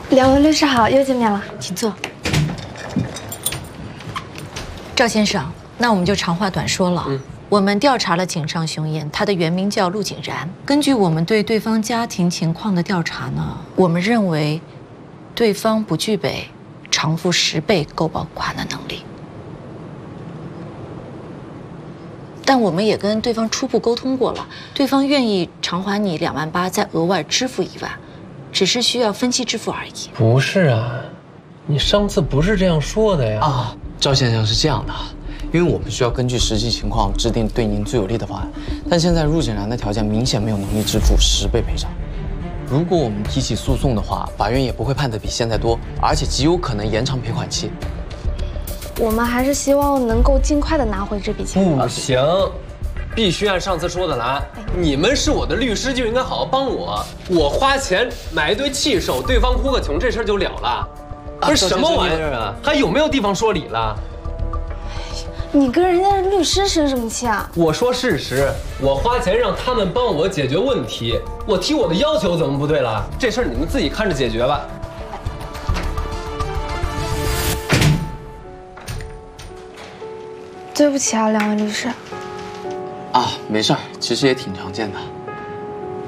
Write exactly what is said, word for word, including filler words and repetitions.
两位律师好，又见面了， 请坐。赵先生，那我们就长话短说了。嗯，我们调查了井上雄彦，他的原名叫陆景然。根据我们对对方家庭情况的调查呢，我们认为对方不具备偿付十倍购保款的能力。 但我们也跟对方初步沟通过了，对方愿意偿还你两万八，再额外支付一万，只是需要分期支付而已。 不是啊，你上次不是这样说的呀？ 啊，赵先生是这样的，因为我们需要根据实际情况制定对您最有利的方案，但现在陆景然的条件明显没有能力支付十倍赔偿。如果我们提起诉讼的话，法院也不会判得比现在多，而且极有可能延长赔款期。 我们还是希望能够尽快的拿回这笔钱。 不行，必须按上次说的来。你们是我的律师，就应该好好帮我。我花钱买一堆气手，对方哭个穷，这事儿就了了。不是什么玩意儿啊？还有没有地方说理了？ 你跟人家的律师生什么气啊？ 我说事实，我花钱让他们帮我解决问题，我提我的要求怎么不对了？这事儿你们自己看着解决吧。 对不起啊，两位律师。 啊，没事儿，其实也挺常见的。